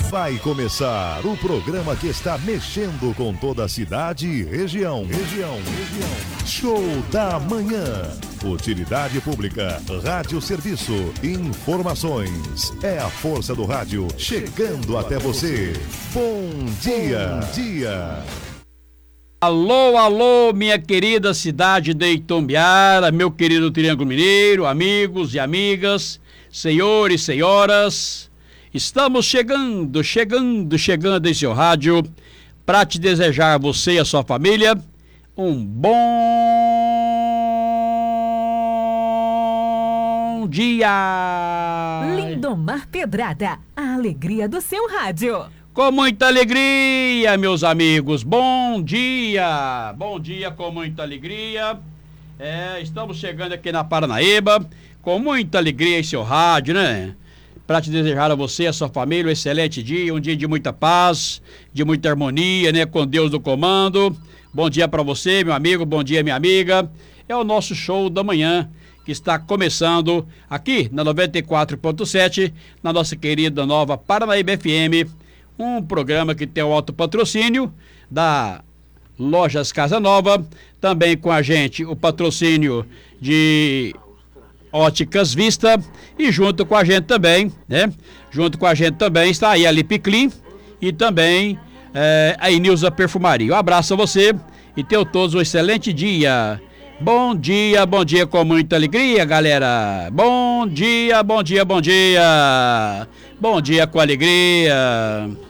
Vai começar o programa que está mexendo com toda a cidade e região. Show da Manhã. Utilidade pública, rádio serviço, informações. É a força do rádio chegando até você. Bom dia. Alô, alô, minha querida cidade de Itumbiara, meu querido Triângulo Mineiro, amigos e amigas, senhores e senhoras. Estamos chegando em seu rádio para te desejar a você e a sua família um bom dia. Lindomar Pedrada, a alegria do seu rádio. Com muita alegria, meus amigos, bom dia com muita alegria. Estamos chegando aqui na Paranaíba com muita alegria em seu rádio, né? Para te desejar a você e a sua família um excelente dia, um dia de muita paz, de muita harmonia, né? Com Deus no comando. Bom dia para você, meu amigo, bom dia, minha amiga. É o nosso show da manhã que está começando aqui na 94.7, na nossa querida nova Paranaíba FM, um programa que tem o alto patrocínio da Lojas Casa Nova, também com a gente o patrocínio de Óticas Vista e junto com a gente também, né? Junto com a gente também está aí a Lipiclin e também a Inilza Perfumaria. Um abraço a você e tenham todos um excelente dia. Bom dia com muita alegria, galera. Bom dia. Bom dia com alegria.